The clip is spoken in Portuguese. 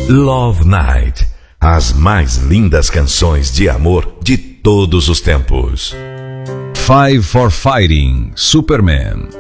Love Night, as mais lindas canções de amor de todos os tempos. Five for Fighting, Superman.